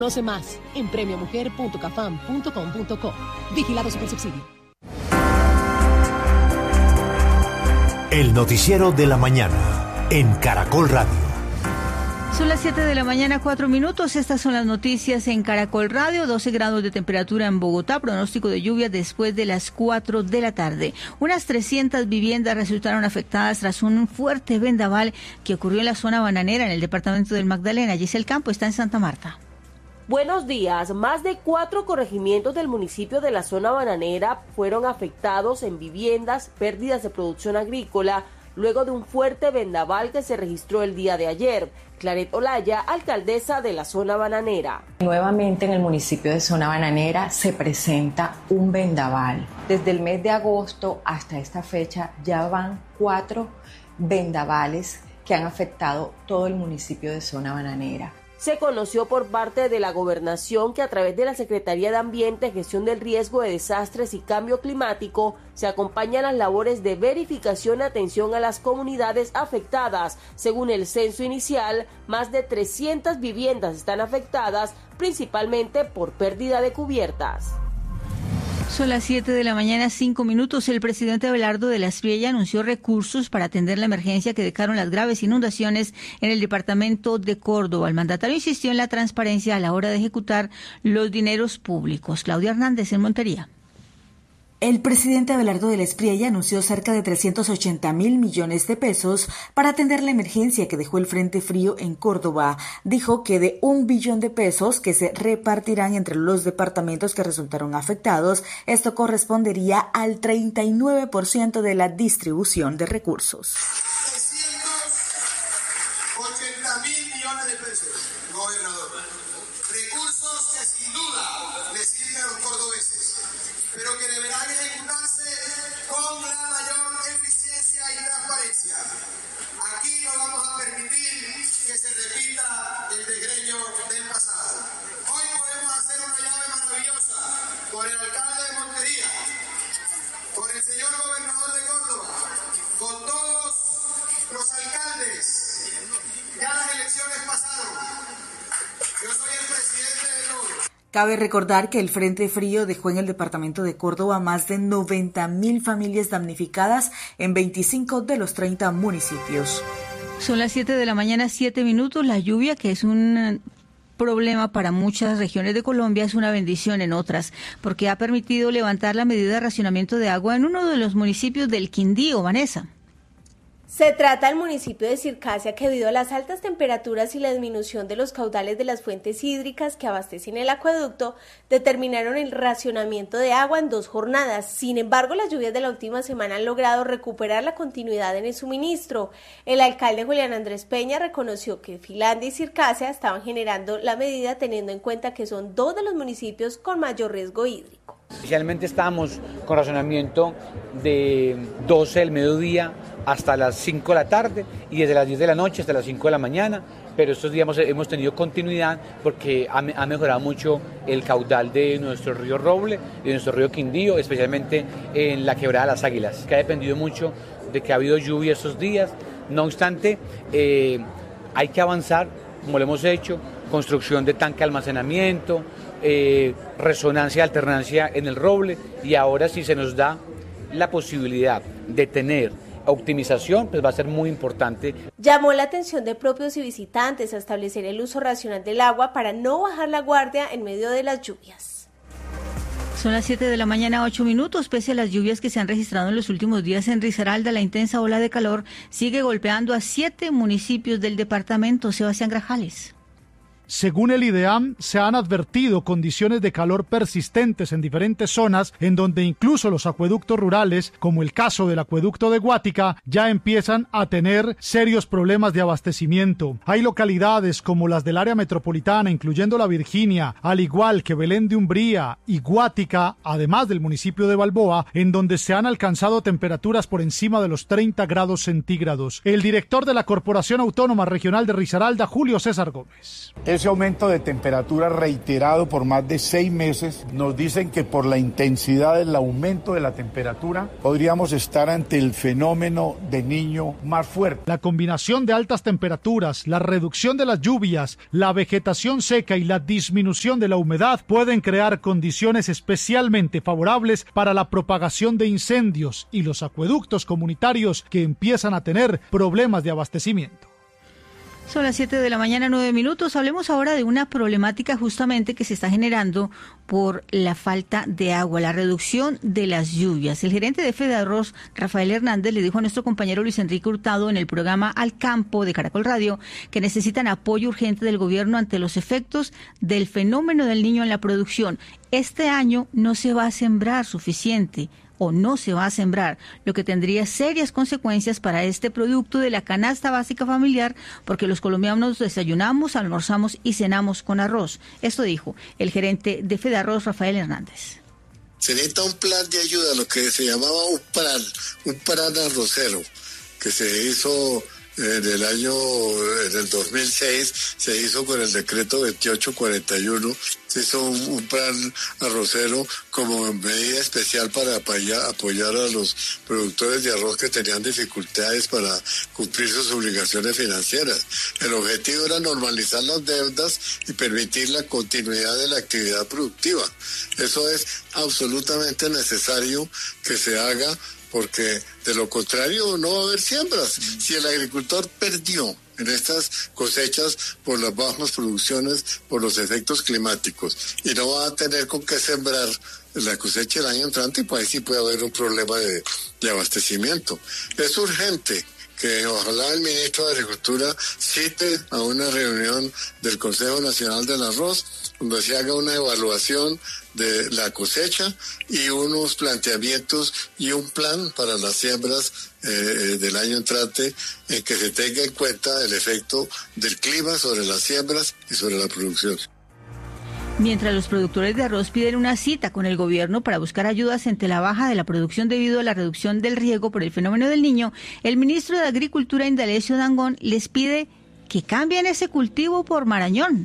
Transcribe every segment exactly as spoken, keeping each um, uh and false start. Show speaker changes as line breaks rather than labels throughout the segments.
Conoce más en premio mujer punto cafam punto com punto co. Vigilado Supersubsidio.
El noticiero de la mañana en Caracol Radio.
Son las siete de la mañana, cuatro minutos. Estas son las noticias en Caracol Radio. doce grados de temperatura en Bogotá. Pronóstico de lluvia después de las cuatro de la tarde. Unas trescientas viviendas resultaron afectadas tras un fuerte vendaval que ocurrió en la zona bananera en el departamento del Magdalena. Giselle Campo está en Santa Marta.
Buenos días. Más de cuatro corregimientos del municipio de la zona bananera fueron afectados en viviendas, pérdidas de producción agrícola, luego de un fuerte vendaval que se registró el día de ayer. Claret Olaya, alcaldesa de la zona bananera.
Nuevamente en el municipio de zona bananera se presenta un vendaval. Desde el mes de agosto hasta esta fecha ya van cuatro vendavales que han afectado todo el municipio de zona bananera.
Se conoció por parte de la Gobernación que a través de la Secretaría de Ambiente, Gestión del Riesgo de Desastres y Cambio Climático se acompañan las labores de verificación y atención a las comunidades afectadas. Según el censo inicial, más de trescientas viviendas están afectadas, principalmente por pérdida de cubiertas.
Son las siete de la mañana, cinco minutos. El presidente Abelardo de la Espriella anunció recursos para atender la emergencia que dejaron las graves inundaciones en el departamento de Córdoba. El mandatario insistió en la transparencia a la hora de ejecutar los dineros públicos. Claudia Hernández en Montería.
El presidente Abelardo de la Espriella anunció cerca de trescientos ochenta mil millones de pesos para atender la emergencia que dejó el Frente Frío en Córdoba. Dijo que de un billón de pesos que se repartirán entre los departamentos que resultaron afectados, esto correspondería al treinta y nueve por ciento de la distribución de recursos.
trescientos ochenta mil millones de pesos, gobernador. Recursos que sin duda le sirven a los cordobeses, pero que deberán ejecutarse con la mayor eficiencia y transparencia. Aquí no vamos a permitir que se repita el desgreño del pasado. Hoy podemos hacer una llave maravillosa con el alcalde de Montería, con el señor gobernador de Córdoba, con todos los alcaldes. Ya las elecciones pasaron. Yo soy el presidente de todos.
Cabe recordar que el Frente Frío dejó en el departamento de Córdoba más de noventa mil familias damnificadas en veinticinco de los treinta municipios.
Son las siete de la mañana, siete minutos. La lluvia, que es un problema para muchas regiones de Colombia, es una bendición en otras, porque ha permitido levantar la medida de racionamiento de agua en uno de los municipios del Quindío. Vanessa.
Se trata del municipio de Circasia, que debido a las altas temperaturas y la disminución de los caudales de las fuentes hídricas que abastecen el acueducto, determinaron el racionamiento de agua en dos jornadas. Sin embargo, las lluvias de la última semana han logrado recuperar la continuidad en el suministro. El alcalde Julián Andrés Peña reconoció que Finlandia y Circasia estaban generando la medida teniendo en cuenta que son dos de los municipios con mayor riesgo hídrico.
Inicialmente estábamos con racionamiento de doce del mediodía hasta las cinco de la tarde y desde las diez de la noche hasta las cinco de la mañana, pero estos días hemos, hemos tenido continuidad porque ha, ha mejorado mucho el caudal de nuestro río Roble y de nuestro río Quindío, especialmente en la quebrada de las Águilas, que ha dependido mucho de que ha habido lluvia estos días. No obstante, eh, hay que avanzar, como lo hemos hecho, construcción de tanque de almacenamiento, eh, resonancia y alternancia en el Roble, y ahora si se nos da la posibilidad de tener optimización, pues va a ser muy importante.
Llamó la atención de propios y visitantes a establecer el uso racional del agua para no bajar la guardia en medio de las lluvias.
Son las siete de la mañana, ocho minutos. Pese a las lluvias que se han registrado en los últimos días en Risaralda, la intensa ola de calor sigue golpeando a siete municipios del departamento. Sebastián Grajales.
Según el IDEAM, se han advertido condiciones de calor persistentes en diferentes zonas, en donde incluso los acueductos rurales, como el caso del acueducto de Guática, ya empiezan a tener serios problemas de abastecimiento. Hay localidades como las del área metropolitana, incluyendo La Virginia, al igual que Belén de Umbría y Guática, además del municipio de Balboa, en donde se han alcanzado temperaturas por encima de los treinta grados centígrados. El director de la Corporación Autónoma Regional de Risaralda, Julio César Gómez.
El ese aumento de temperatura reiterado por más de seis meses, nos dicen que por la intensidad del aumento de la temperatura podríamos estar ante el fenómeno de Niño más fuerte.
La combinación de altas temperaturas, la reducción de las lluvias, la vegetación seca y la disminución de la humedad pueden crear condiciones especialmente favorables para la propagación de incendios y los acueductos comunitarios que empiezan a tener problemas de abastecimiento.
Son las siete de la mañana, nueve minutos. Hablemos ahora de una problemática justamente que se está generando por la falta de agua, la reducción de las lluvias. El gerente de Fedarroz, Rafael Hernández, le dijo a nuestro compañero Luis Enrique Hurtado en el programa Al Campo de Caracol Radio que necesitan apoyo urgente del gobierno ante los efectos del fenómeno del Niño en la producción. Este año no se va a sembrar suficiente o no se va a sembrar, lo que tendría serias consecuencias para este producto de la canasta básica familiar, porque los colombianos desayunamos, almorzamos y cenamos con arroz. Esto dijo el gerente de Fedarroz, Rafael Hernández.
Se necesita un plan de ayuda, lo que se llamaba un plan, un plan arrocero, que se hizo en el año, en el dos mil seis, se hizo con el decreto veintiocho cuarenta y uno, se hizo un, un plan arrocero como medida especial para apoyar, apoyar a los productores de arroz que tenían dificultades para cumplir sus obligaciones financieras. El objetivo era normalizar las deudas y permitir la continuidad de la actividad productiva. Eso es absolutamente necesario que se haga, porque de lo contrario no va a haber siembras. Si el agricultor perdió en estas cosechas por las bajas producciones, por los efectos climáticos, y no va a tener con qué sembrar la cosecha el año entrante, pues ahí sí puede haber un problema de, de abastecimiento. Es urgente que ojalá el ministro de Agricultura cite a una reunión del Consejo Nacional del Arroz, donde se haga una evaluación de la cosecha y unos planteamientos y un plan para las siembras eh, del año entrante, en que se tenga en cuenta el efecto del clima sobre las siembras y sobre la producción.
Mientras los productores de arroz piden una cita con el gobierno para buscar ayudas ante la baja de la producción debido a la reducción del riego por el fenómeno del Niño, el ministro de Agricultura, Indalecio Dangond, les pide que cambien ese cultivo por marañón.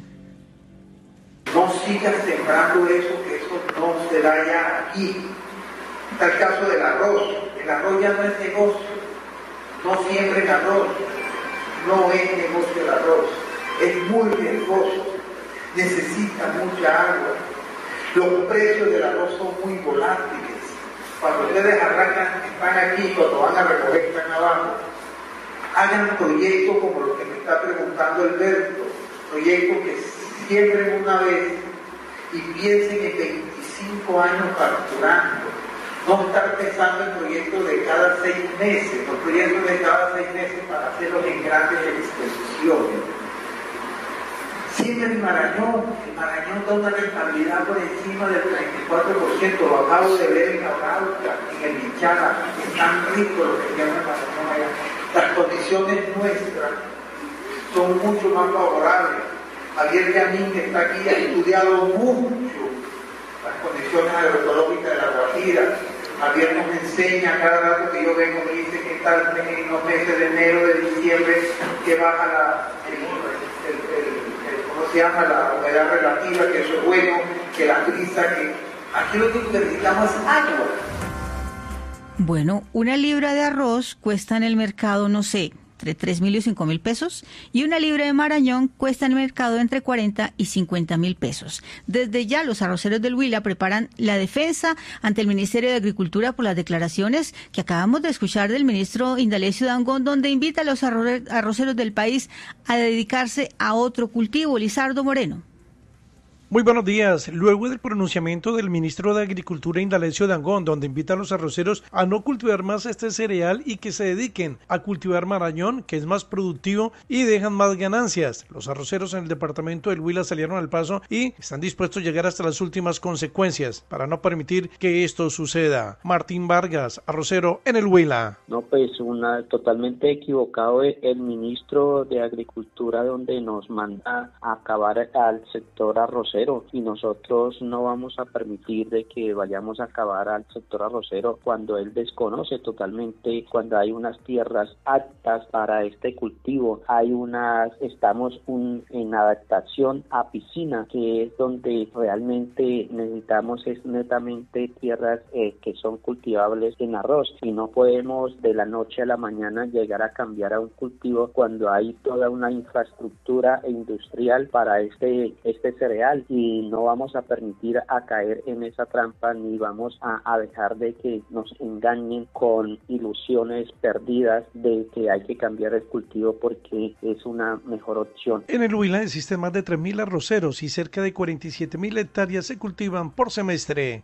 No sigas sembrando eso, que eso no se da ya aquí. Está el caso del arroz. El arroz ya no es negocio. No siembren arroz. No es negocio el arroz. Es muy riesgoso. Necesita mucha agua. Los precios del arroz son muy volátiles. Cuando ustedes arrancan, están aquí, cuando van a recoger, están abajo. Hagan proyectos como los que me está preguntando Alberto. Proyectos que siembren una vez y piensen en veinticinco años facturando. No estar pensando en proyectos de cada seis meses, los proyectos de cada seis meses para hacerlos en grandes extensiones. Siembren el Marañón, el Marañón da una rentabilidad por encima del treinta y cuatro por ciento, lo acabo de ver en Arauca, en el Michala, es tan rico lo que siembra el Marañón allá. Las condiciones nuestras son mucho más favorables. Javier Yanín, que está aquí, ha estudiado mucho las condiciones agroecológicas de la Guajira. Javier nos enseña cada rato que yo vengo, me dice que está en los meses de enero, de diciembre, que baja la, el, el, el, el, ¿cómo se llama? La humedad relativa, que eso es bueno, que la brisa, que aquí lo que necesitamos es agua.
Bueno, una libra de arroz cuesta en el mercado, no sé, entre tres mil y cinco mil pesos, y una libra de marañón cuesta en el mercado entre cuarenta y cincuenta mil pesos. Desde ya los arroceros del Huila preparan la defensa ante el Ministerio de Agricultura por las declaraciones que acabamos de escuchar del ministro Indalecio Dangond, donde invita a los arroceros del país a dedicarse a otro cultivo. Lizardo Moreno.
Muy buenos días. Luego del pronunciamiento del ministro de Agricultura Indalecio Dangond, donde invita a los arroceros a no cultivar más este cereal y que se dediquen a cultivar marañón, que es más productivo y dejan más ganancias. Los arroceros en el departamento del Huila salieron al paso y están dispuestos a llegar hasta las últimas consecuencias para no permitir que esto suceda. Martín Vargas, arrocero en el Huila.
No, pues una totalmente equivocado el ministro de Agricultura, donde nos manda a acabar al sector arrocero arrocero y nosotros no vamos a permitir de que vayamos a acabar al sector arrocero cuando él desconoce totalmente, cuando hay unas tierras aptas para este cultivo, hay unas, estamos un, en adaptación a piscina, que es donde realmente necesitamos es netamente tierras eh, que son cultivables en arroz, y no podemos de la noche a la mañana llegar a cambiar a un cultivo cuando hay toda una infraestructura industrial para este, este cereal, y no vamos a permitir a caer en esa trampa ni vamos a, a dejar de que nos engañen con ilusiones perdidas de que hay que cambiar el cultivo porque es una mejor opción.
En el Huila existen más de tres mil arroceros y cerca de cuarenta y siete mil hectáreas se cultivan por semestre.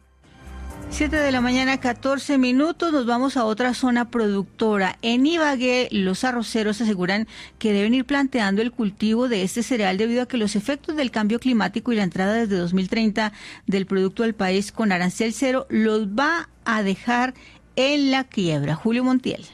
siete de la mañana, catorce minutos, nos vamos a otra zona productora. En Ibagué, los arroceros aseguran que deben ir planteando el cultivo de este cereal debido a que los efectos del cambio climático y la entrada desde dos mil treinta del producto al país con arancel cero los va a dejar en la quiebra. Julio Montiel.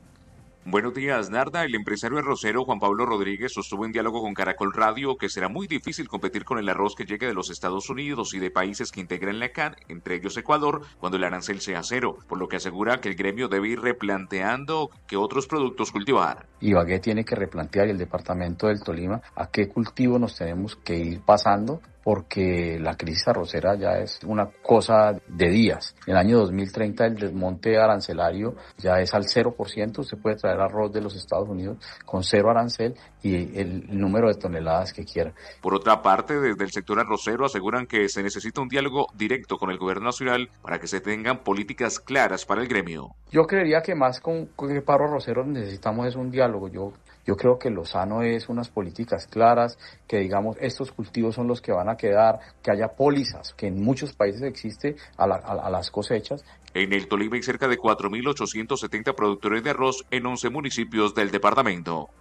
Buenos días, Narda. El empresario arrocero Juan Pablo Rodríguez sostuvo en diálogo con Caracol Radio que será muy difícil competir con el arroz que llegue de los Estados Unidos y de países que integran la C A N, entre ellos Ecuador, cuando el arancel sea cero, por lo que asegura que el gremio debe ir replanteando qué otros productos cultivar.
Ibagué tiene que replantear, y el departamento del Tolima, a qué cultivo nos tenemos que ir pasando, porque la crisis arrocera ya es una cosa de días. En el año dos mil treinta el desmonte arancelario ya es al cero por ciento, usted puede traer arroz de los Estados Unidos con cero arancel y el número de toneladas que quiera.
Por otra parte, desde el sector arrocero aseguran que se necesita un diálogo directo con el gobierno nacional para que se tengan políticas claras para el gremio.
Yo creería que más con, con el paro arrocero necesitamos es un diálogo. Yo Yo creo que lo sano es unas políticas claras, que digamos estos cultivos son los que van a quedar, que haya pólizas, que en muchos países existe a, la, a, a las cosechas.
En el Tolima hay cerca de cuatro mil ochocientos setenta productores de arroz en once municipios del departamento.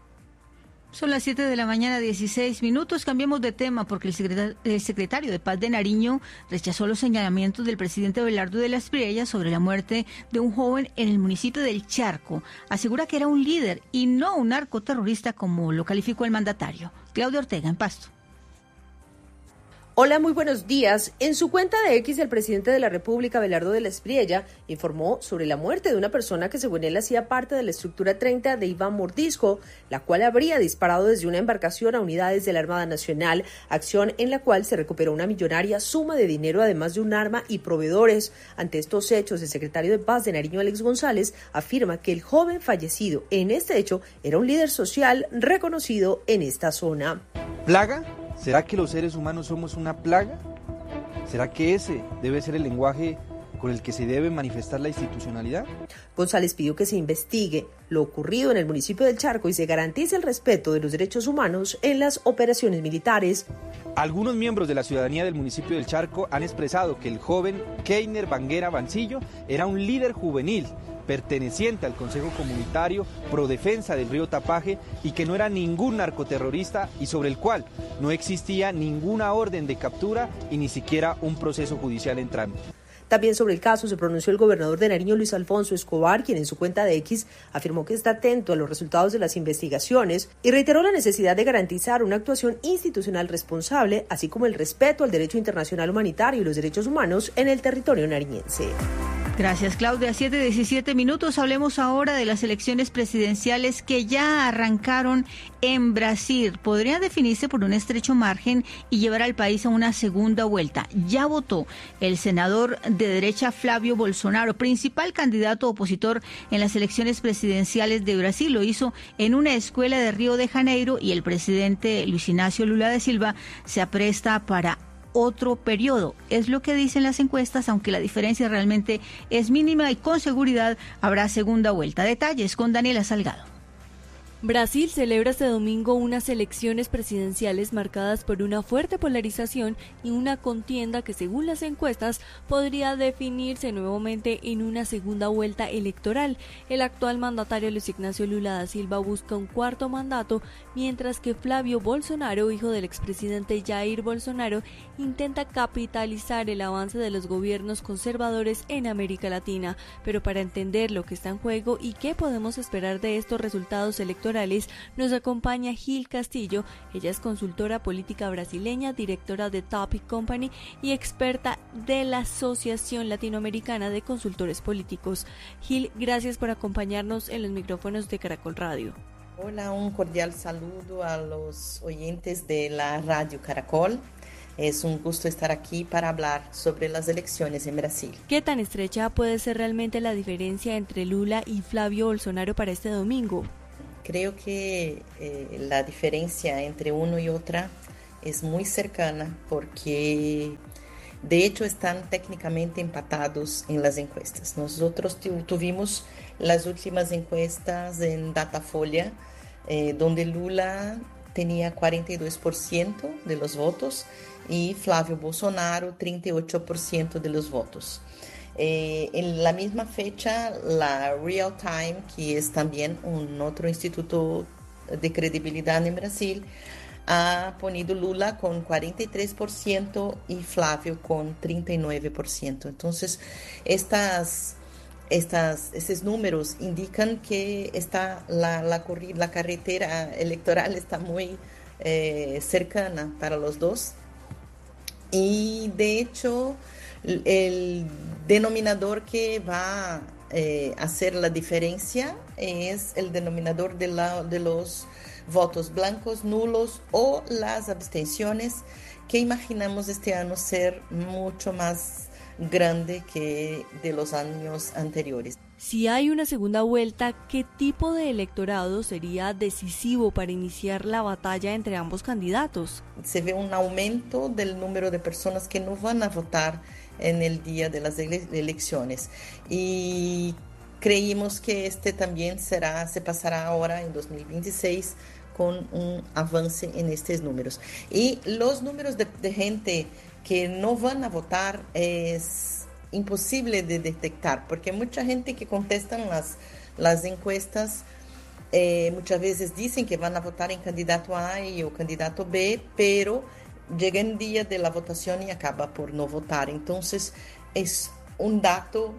Son las siete de la mañana, dieciséis minutos. Cambiemos de tema porque el secretario, el secretario de Paz de Nariño rechazó los señalamientos del presidente Abelardo de la Espriella sobre la muerte de un joven en el municipio del Charco. Asegura que era un líder y no un narcoterrorista como lo calificó el mandatario. Claudia Ortega, en Pasto.
Hola, muy buenos días. En su cuenta de X, el presidente de la República, Abelardo de la Espriella, informó sobre la muerte de una persona que según él hacía parte de la estructura treinta de Iván Mordisco, la cual habría disparado desde una embarcación a unidades de la Armada Nacional, acción en la cual se recuperó una millonaria suma de dinero, además de un arma y proveedores. Ante estos hechos, el secretario de Paz de Nariño, Alex González, afirma que el joven fallecido en este hecho era un líder social reconocido en esta zona.
¿Plaga? ¿Será que los seres humanos somos una plaga? ¿Será que ese debe ser el lenguaje con el que se debe manifestar la institucionalidad?
González pidió que se investigue lo ocurrido en el municipio del Charco y se garantice el respeto de los derechos humanos en las operaciones militares.
Algunos miembros de la ciudadanía del municipio del Charco han expresado que el joven Keiner Banguera Bancillo era un líder juvenil perteneciente al Consejo Comunitario Pro Defensa del Río Tapaje y que no era ningún narcoterrorista y sobre el cual no existía ninguna orden de captura y ni siquiera un proceso judicial en trámite.
También sobre el caso se pronunció el gobernador de Nariño, Luis Alfonso Escobar, quien en su cuenta de X afirmó que está atento a los resultados de las investigaciones y reiteró la necesidad de garantizar una actuación institucional responsable, así como el respeto al derecho internacional humanitario y los derechos humanos en el territorio nariñense.
Gracias, Claudia. siete diecisiete minutos. Hablemos ahora de las elecciones presidenciales que ya arrancaron en Brasil. Podrían definirse por un estrecho margen y llevar al país a una segunda vuelta. Ya votó el senador de derecha Flavio Bolsonaro, principal candidato opositor en las elecciones presidenciales de Brasil. Lo hizo en una escuela de Río de Janeiro y el presidente Luis Ignacio Lula da Silva se apresta para otro periodo. Es lo que dicen las encuestas, aunque la diferencia realmente es mínima y con seguridad habrá segunda vuelta. Detalles con Daniela Salgado.
Brasil celebra este domingo unas elecciones presidenciales marcadas por una fuerte polarización y una contienda que, según las encuestas, podría definirse nuevamente en una segunda vuelta electoral. El actual mandatario Luis Ignacio Lula da Silva busca un cuarto mandato, mientras que Flavio Bolsonaro, hijo del expresidente Jair Bolsonaro, intenta capitalizar el avance de los gobiernos conservadores en América Latina. Pero para entender lo que está en juego y qué podemos esperar de estos resultados electorales, electorales, nos acompaña Gil Castillo. Ella es consultora política brasileña, directora de Topic Company y experta de la Asociación Latinoamericana de Consultores Políticos. Gil, gracias por acompañarnos en los micrófonos de Caracol Radio.
Hola, un cordial saludo a los oyentes de la Radio Caracol. Es un gusto estar aquí para hablar sobre las elecciones en Brasil.
¿Qué tan estrecha puede ser realmente la diferencia entre Lula y Flavio Bolsonaro para este domingo?
Creo que eh, la diferencia entre uno y otra es muy cercana porque de hecho están técnicamente empatados en las encuestas. Nosotros tuvimos las últimas encuestas en Datafolha, eh, donde Lula tenía cuarenta y dos por ciento de los votos y Flavio Bolsonaro treinta y ocho por ciento de los votos. Eh, en la misma fecha, la Real Time, que es también un otro instituto de credibilidad en Brasil, ha ponido Lula con cuarenta y tres por ciento y Flavio con treinta y nueve por ciento. Entonces, estas, estas, estos números indican que está la, la, la carretera electoral está muy eh, cercana para los dos. Y de hecho, el denominador que va a eh, hacer la diferencia es el denominador de, la, de los votos blancos, nulos o las abstenciones, que imaginamos este año ser mucho más grande que de los años anteriores.
Si hay una segunda vuelta, ¿qué tipo de electorado sería decisivo para iniciar la batalla entre ambos candidatos?
Se ve un aumento del número de personas que no van a votar en el día de las ele- elecciones y creímos que este también será, se pasará ahora en dos mil veintiséis con un avance en estos números. Y los números de, de gente que no van a votar es imposible de detectar, porque mucha gente que contesta las, las encuestas eh, muchas veces dicen que van a votar en candidato A y o candidato B, pero llega el día de la votación y acaba por no votar. Entonces es un dato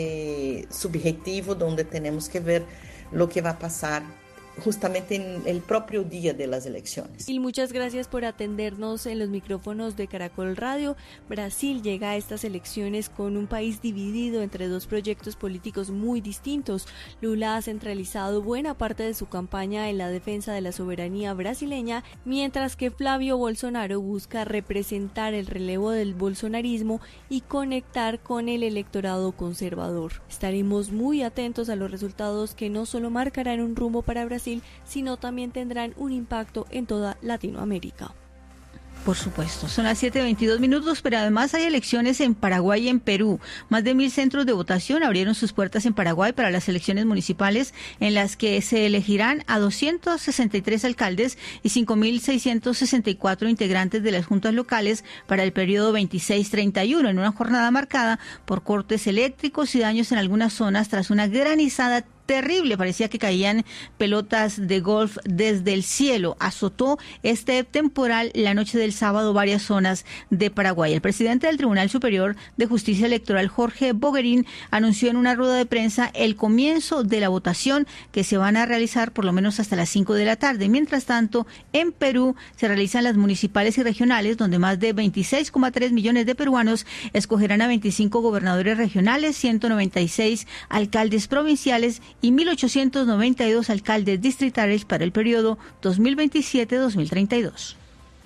eh, subjetivo donde tenemos que ver lo que va a pasar justamente en el propio día de las elecciones.
Y muchas gracias por atendernos en los micrófonos de Caracol Radio. Brasil llega a estas elecciones con un país dividido entre dos proyectos políticos muy distintos. Lula ha centralizado buena parte de su campaña en la defensa de la soberanía brasileña, mientras que Flavio Bolsonaro busca representar el relevo del bolsonarismo y conectar con el electorado conservador. Estaremos muy atentos a los resultados que no solo marcarán un rumbo para Brasil, sino también tendrán un impacto en toda Latinoamérica.
Por supuesto, son las siete veintidós minutos, pero además hay elecciones en Paraguay y en Perú. Más de mil centros de votación abrieron sus puertas en Paraguay para las elecciones municipales, en las que se elegirán a doscientos sesenta y tres alcaldes y cinco mil seiscientos sesenta y cuatro integrantes de las juntas locales para el periodo veintiséis treinta y uno, en una jornada marcada por cortes eléctricos y daños en algunas zonas tras una granizada terrible. Parecía que caían pelotas de golf desde el cielo. Azotó este temporal la noche del sábado varias zonas de Paraguay. El presidente del Tribunal Superior de Justicia Electoral, Jorge Boguerín, anunció en una rueda de prensa el comienzo de la votación, que se van a realizar por lo menos hasta las cinco de la tarde. Mientras tanto, en Perú se realizan las municipales y regionales, donde más de veintiséis coma tres millones de peruanos escogerán a veinticinco gobernadores regionales, ciento noventa y seis alcaldes provinciales y mil ochocientos noventa y dos alcaldes distritales para el periodo dos mil veintisiete a dos mil treinta y dos.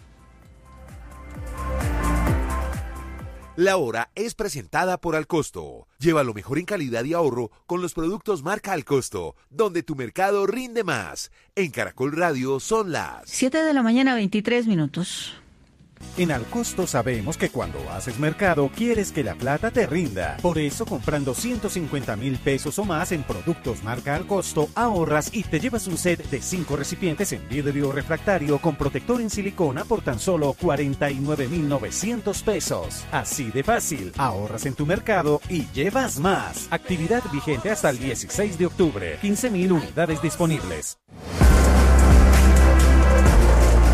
La hora es presentada por Alcosto. Lleva lo mejor en calidad y ahorro con los productos marca Alcosto, donde tu mercado rinde más. En Caracol Radio son las
siete de la mañana, veintitrés minutos.
En Alcosto sabemos que cuando haces mercado quieres que la plata te rinda. Por eso, comprando ciento cincuenta mil pesos o más en productos marca Alcosto, ahorras y te llevas un set de cinco recipientes en vidrio refractario con protector en silicona por tan solo cuarenta y nueve mil novecientos pesos. Así de fácil, ahorras en tu mercado y llevas más. Actividad vigente hasta el dieciséis de octubre. quince mil unidades disponibles.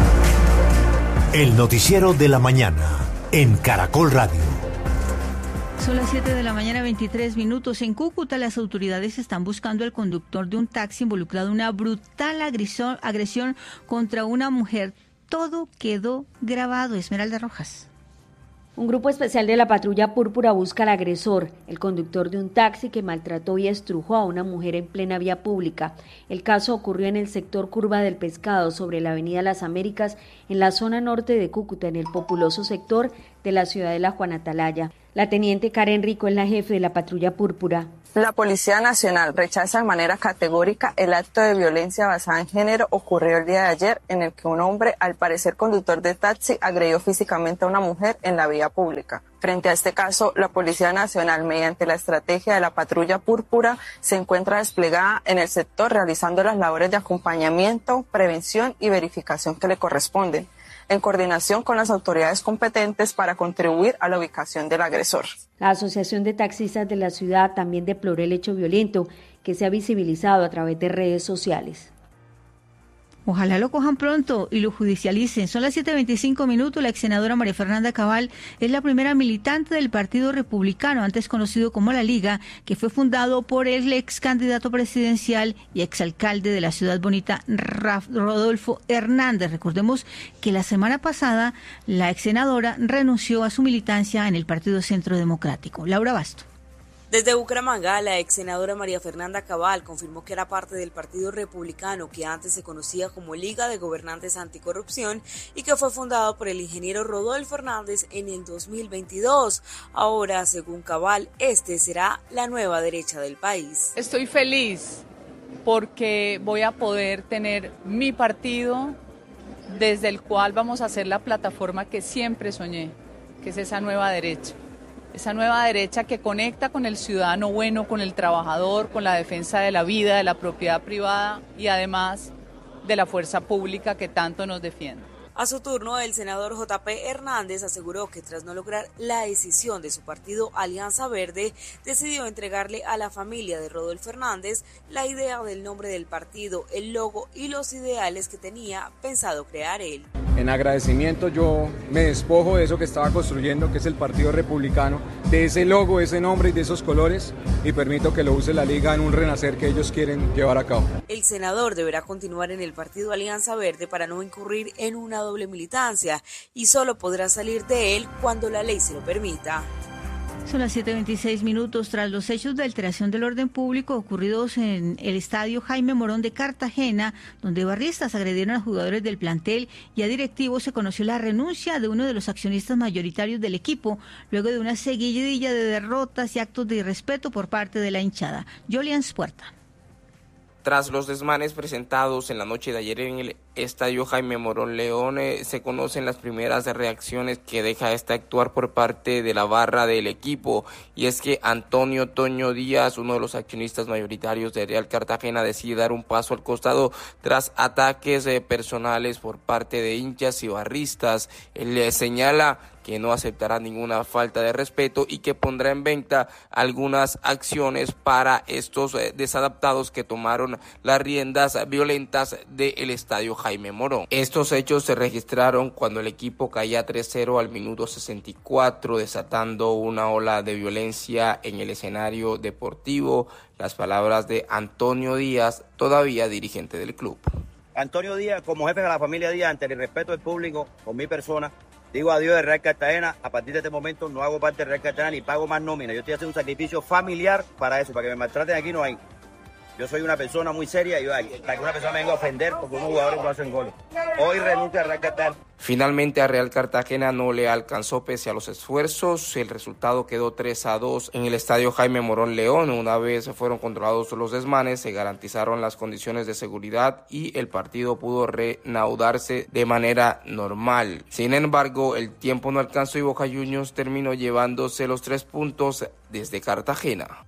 El noticiero de la mañana en Caracol Radio.
Son las siete de la mañana, veintitrés minutos. En Cúcuta, las autoridades están buscando al conductor de un taxi involucrado en una brutal agresión, agresión contra una mujer. Todo quedó grabado. Esmeralda Rojas.
Un grupo especial de la Patrulla Púrpura busca al agresor, el conductor de un taxi que maltrató y estrujó a una mujer en plena vía pública. El caso ocurrió en el sector Curva del Pescado, sobre la avenida Las Américas, en la zona norte de Cúcuta, en el populoso sector de la ciudadela Juan Atalaya. La teniente Karen Rico es la jefe de la Patrulla Púrpura.
La Policía Nacional rechaza de manera categórica el acto de violencia basada en género ocurrido el día de ayer, en el que un hombre, al parecer conductor de taxi, agredió físicamente a una mujer en la vía pública. Frente a este caso, la Policía Nacional, mediante la estrategia de la Patrulla Púrpura, se encuentra desplegada en el sector realizando las labores de acompañamiento, prevención y verificación que le corresponden, en coordinación con las autoridades competentes para contribuir a la ubicación del agresor.
La Asociación de Taxistas de la ciudad también deploró el hecho violento que se ha visibilizado a través de redes sociales.
Ojalá lo cojan pronto y lo judicialicen. Son las siete veinticinco minutos. La ex senadora María Fernanda Cabal es la primera militante del Partido Republicano, antes conocido como La Liga, que fue fundado por el ex candidato presidencial y exalcalde de la ciudad bonita, Rodolfo Hernández. Recordemos que la semana pasada la ex senadora renunció a su militancia en el Partido Centro Democrático. Laura Basto.
Desde Bucaramanga, la ex senadora María Fernanda Cabal confirmó que era parte del Partido Republicano, que antes se conocía como Liga de Gobernantes Anticorrupción y que fue fundado por el ingeniero Rodolfo Hernández en el dos mil veintidós. Ahora, según Cabal, este será la nueva derecha del país.
Estoy feliz porque voy a poder tener mi partido desde el cual vamos a hacer la plataforma que siempre soñé, que es esa nueva derecha. Esa nueva derecha que conecta con el ciudadano bueno, con el trabajador, con la defensa de la vida, de la propiedad privada y además de la fuerza pública que tanto nos defiende.
A su turno, el senador J P Hernández aseguró que tras no lograr la decisión de su partido Alianza Verde, decidió entregarle a la familia de Rodolfo Hernández la idea del nombre del partido, el logo y los ideales que tenía pensado crear él.
En agradecimiento yo me despojo de eso que estaba construyendo, que es el Partido Republicano, de ese logo, ese nombre y de esos colores, y permito que lo use la Liga en un renacer que ellos quieren llevar a cabo.
El senador deberá continuar en el partido Alianza Verde para no incurrir en una doble militancia y solo podrá salir de él cuando la ley se lo permita.
Son las siete veintiséis minutos. Tras los hechos de alteración del orden público ocurridos en el estadio Jaime Morón de Cartagena, donde barristas agredieron a jugadores del plantel y a directivos, se conoció la renuncia de uno de los accionistas mayoritarios del equipo, luego de una seguidilla de derrotas y actos de irrespeto por parte de la hinchada. Jolian Puerta.
Tras los desmanes presentados en la noche de ayer en el estadio Jaime Morón León, eh, se conocen las primeras reacciones que deja este actuar por parte de la barra del equipo, y es que Antonio Toño Díaz, uno de los accionistas mayoritarios de Real Cartagena, decide dar un paso al costado tras ataques eh, personales por parte de hinchas y barristas. Él eh, señala que no aceptará ninguna falta de respeto y que pondrá en venta algunas acciones para estos eh, desadaptados que tomaron las riendas violentas del estadio Jaime Morón. Estos hechos se registraron cuando el equipo caía tres cero al minuto sesenta y cuatro, desatando una ola de violencia en el escenario deportivo. Las palabras de Antonio Díaz, todavía dirigente del club.
Antonio Díaz, como jefe de la familia Díaz, ante el respeto del público, con mi persona, digo adiós de Real Cartagena. A partir de este momento no hago parte de Real Cartagena ni pago más nómina. Yo estoy haciendo un sacrificio familiar para eso, para que me maltraten aquí no hay. Yo soy una persona muy seria y para que una persona me venga a ofender porque unos jugadores no hacen goles. Hoy renuncio a Real Cartagena.
Finalmente a Real Cartagena no le alcanzó pese a los esfuerzos. El resultado quedó tres a dos en el estadio Jaime Morón León. Una vez fueron controlados los desmanes, se garantizaron las condiciones de seguridad y el partido pudo reanudarse de manera normal. Sin embargo, el tiempo no alcanzó y Boca Juniors terminó llevándose los tres puntos desde Cartagena.